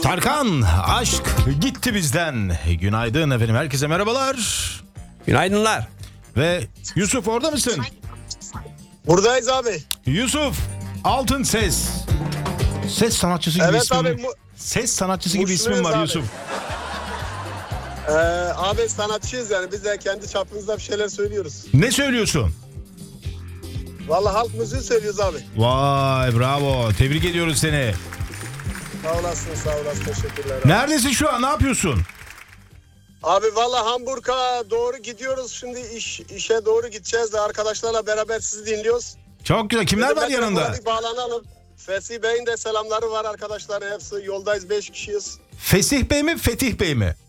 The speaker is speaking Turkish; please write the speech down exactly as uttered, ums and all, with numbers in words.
Tarkan, aşk gitti bizden. Günaydın efendim, herkese merhabalar. Günaydınlar. Ve Yusuf, orada mısın? Buradayız abi. Yusuf, altın ses. Ses sanatçısı gibi Evet ismin. abi, mu- Ses sanatçısı gibi ismin Muşluyuz var abi. Yusuf. Ee, abi sanatçıyız yani, biz de kendi çapımızda bir şeyler söylüyoruz. Ne söylüyorsun? Vallahi halk müziği söylüyoruz abi. Vay, bravo. Tebrik ediyoruz seni. Sağ olasın, sağ olasın, teşekkürler abi. Neredesin şu an? Ne yapıyorsun? Abi vallahi Hamburg'a doğru gidiyoruz, şimdi iş işe doğru gideceğiz de arkadaşlarla beraber sizi dinliyoruz. Çok güzel. Kimler Dedim var ben yanında? telefona bir bağlanalım. Fesih Bey'in de selamları var arkadaşlar, hepsi yoldayız, beş kişiyiz. Fesih Bey mi, Fetih Bey mi?